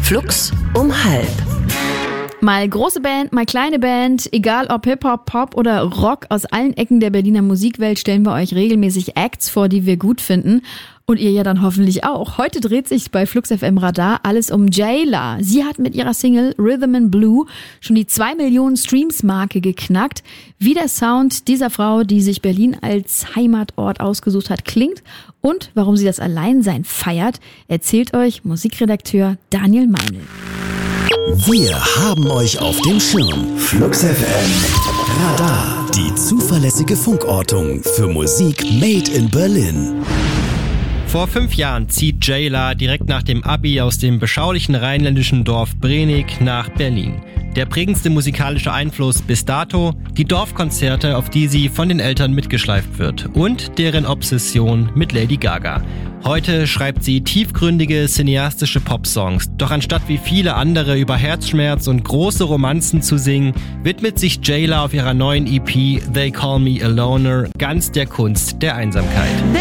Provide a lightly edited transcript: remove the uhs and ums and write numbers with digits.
Flux um 12:30. Mal große Band, mal kleine Band, egal ob Hip-Hop, Pop oder Rock, aus allen Ecken der Berliner Musikwelt stellen wir euch regelmäßig Acts vor, die wir gut finden. Und ihr ja dann hoffentlich auch. Heute dreht sich bei Flux FM Radar alles um Jayla. Sie hat mit ihrer Single Rhythm and Blue schon die 2 Millionen Streams-Marke geknackt. Wie der Sound dieser Frau, die sich Berlin als Heimatort ausgesucht hat, klingt und warum sie das Alleinsein feiert, erzählt euch Musikredakteur Daniel Meinl. Wir haben euch auf dem Schirm. Flux FM Radar. Die zuverlässige Funkortung für Musik made in Berlin. Vor 5 Jahren zieht Jayla direkt nach dem Abi aus dem beschaulichen rheinländischen Dorf Brenig nach Berlin. Der prägendste musikalische Einfluss bis dato, die Dorfkonzerte, auf die sie von den Eltern mitgeschleift wird und deren Obsession mit Lady Gaga. Heute schreibt sie tiefgründige, cineastische Popsongs. Doch anstatt wie viele andere über Herzschmerz und große Romanzen zu singen, widmet sich Jayla auf ihrer neuen EP They Call Me a Loner ganz der Kunst der Einsamkeit.